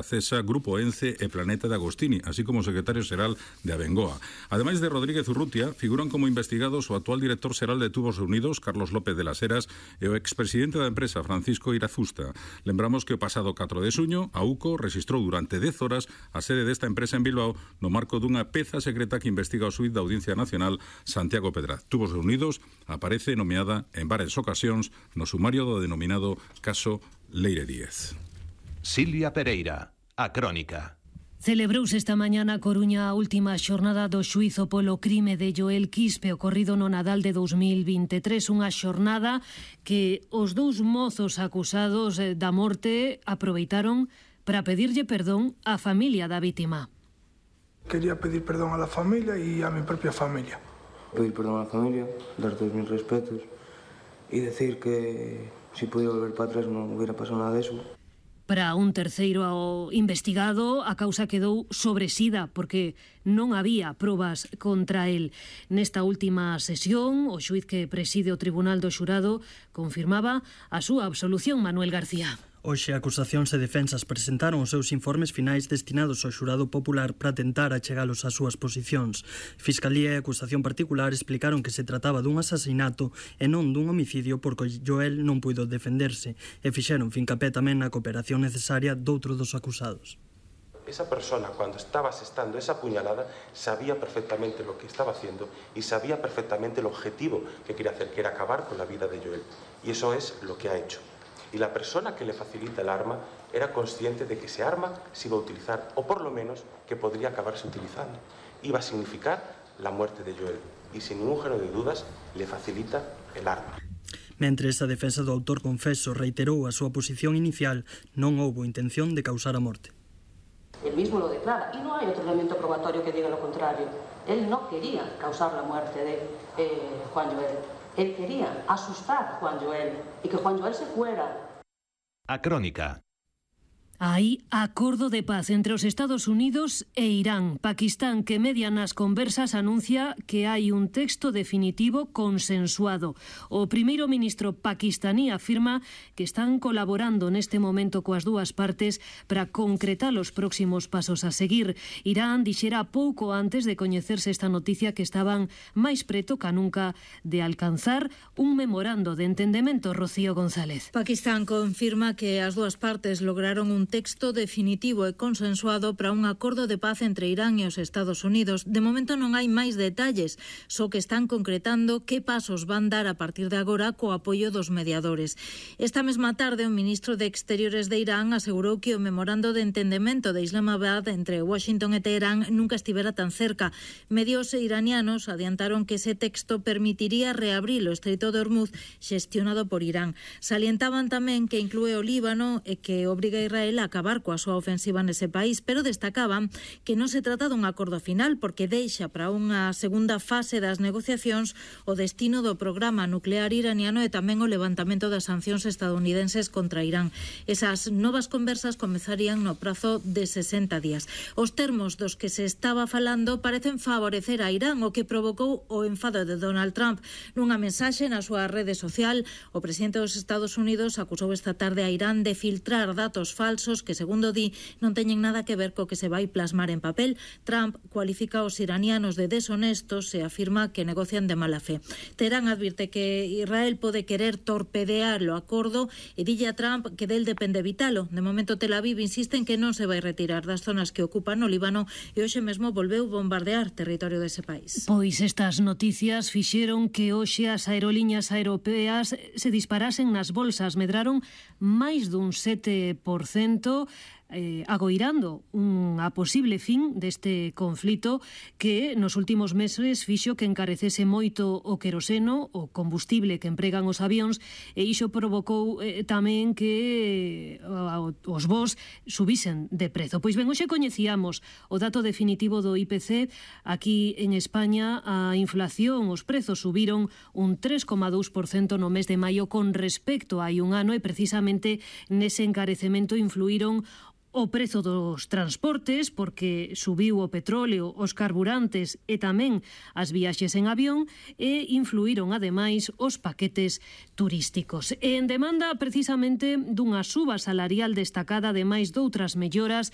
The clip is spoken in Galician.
Acesa, Grupo Ence e Planeta de Agostini, así como o secretario xeral de Abengoa. Ademais de Rodríguez Urrutia, figuran como investigados o actual director xeral de Tubos Reunidos, Carlos López de las Heras, e o expresidente da empresa, Francisco Irazusta. Lembramos que o pasado 4 de xuño, a UCO registrou durante 10 horas a sede desta empresa en Bilbao no marco dunha peza secreta que investiga o xuíz da Audiencia Nacional, Santiago Pedraz. Tubos Reunidos aparece nomeada en varias ocasións no sumario do denominado caso Leire Díez. Silvia Pereira, a Crónica. Celebrouse esta mañá na Coruña a última xornada do xuízo polo crime de Joel Quispe ocorrido no Nadal de 2023, unha xornada que os dous mozos acusados da morte aproveitaron para pedirlle perdón á familia da vítima. Quería pedir perdón a la familia y a mi propia familia. Pedir perdón a la familia, dar todos mis respetos y decir que si pudiera volver para atrás no hubiera pasado nada de eso. Para un terceiro investigado, a causa quedou sobresida porque non había probas contra el. Nesta última sesión, o xuíz que preside o Tribunal do Xurado confirmaba a súa absolución, Manuel García. Hoxe, acusacións e defensas presentaron os seus informes finais destinados ao xurado popular para tentar achegalos ás súas posicións. Fiscalía e acusación particular explicaron que se trataba dun asasinato e non dun homicidio porque Joel non puido defenderse e fixeron fincapé tamén na cooperación necesaria doutro dos acusados. Esa persona, cuando estaba asestando esa puñalada, sabía perfectamente lo que estaba haciendo y sabía perfectamente el objetivo que quería hacer, que era acabar con la vida de Joel. Y eso es lo que ha hecho. Y la persona que le facilita el arma era consciente de que ese arma se iba a utilizar, o por lo menos que podría acabarse utilizando. Iba a significar la muerte de Joel. Y sin ningún género de dudas, le facilita el arma. Mentres a defensa do autor confeso reiterou a súa posición inicial, non houbo intención de causar a morte. Él mismo lo declara, y no hay otro elemento probatorio que diga lo contrario. Él no quería causar la muerte de Juan Joel. Él quería asustar a Juan Joel y que Juan Joel se fuera. A Crónica. Hai acordo de paz entre os Estados Unidos e Irán. Pakistán, que media nas conversas, anuncia que hai un texto definitivo consensuado. O primeiro ministro pakistaní afirma que están colaborando neste momento coas dúas partes para concretar os próximos pasos a seguir. Irán dixera pouco antes de coñecerse esta noticia que estaban máis preto ca nunca de alcanzar un memorando de entendemento. Rocío González. Pakistán confirma que as dúas partes lograron un texto definitivo e consensuado para un acordo de paz entre Irán e os Estados Unidos. De momento non hai máis detalles, só que están concretando que pasos van dar a partir de agora co apoio dos mediadores. Esta mesma tarde, o ministro de Exteriores de Irán asegurou que o memorando de entendemento de Islamabad entre Washington e Teherán nunca estivera tan cerca. Medios iranianos adiantaron que ese texto permitiría reabrir o Estreito de Hormuz xestionado por Irán. Salientaban tamén que inclúe o Líbano e que obriga a Israel a acabar coa súa ofensiva nese país, pero destacaban que non se trata dun acordo final porque deixa para unha segunda fase das negociacións o destino do programa nuclear iraniano e tamén o levantamento das sancións estadounidenses contra Irán. Esas novas conversas comezarían no prazo de 60 días. Os termos dos que se estaba falando parecen favorecer a Irán, o que provocou o enfado de Donald Trump. Nunha mensaxe na súa rede social, o presidente dos Estados Unidos acusou esta tarde a Irán de filtrar datos falsos que, segundo di, non teñen nada que ver co que se vai plasmar en papel. Trump cualifica os iranianos de deshonestos e afirma que negocian de mala fe. Teherán advirte que Israel pode querer torpedear o acordo e dille a Trump que del depende evitalo. De momento, Tel Aviv insiste en que non se vai retirar das zonas que ocupan o Líbano e hoxe mesmo volveu bombardear territorio dese país. Pois estas noticias fixeron que hoxe as aerolíneas europeas se disparasen nas bolsas, medraron máis dun 7%, agoirando unha posible fin deste conflito que nos últimos meses fixo que encarecese moito o queroseno, o combustible que empregan os avións, e iso provocou tamén que os voos subisen de prezo. Pois ben, hoxe coñecíamos o dato definitivo do IPC. Aquí en España a inflación, os prezos subiron un 3,2% no mes de maio con respecto a hai un ano, e precisamente nese encarecemento influíron o prezo dos transportes, porque subiu o petróleo, os carburantes e tamén as viaxes en avión, e influíron ademais os paquetes turísticos. E en demanda precisamente dunha suba salarial destacada, ademais doutras melloras